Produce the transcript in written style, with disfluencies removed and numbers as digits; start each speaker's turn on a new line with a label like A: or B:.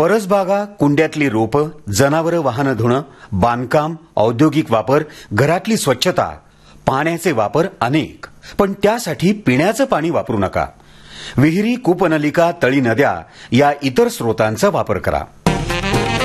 A: परसबागा, कुंड्यातली रोपं, जनावरं वाहनं धुणं, बांधकाम, औद्योगिक वापर, घरातली स्वच्छता, पाण्याचे वापर अनेक. पण त्यासाठी पिण्याचं पाणी वापरू नका. विहिरी, कूपनलिका, तळी, नद्या या इतर स्रोतांचा वापर करा.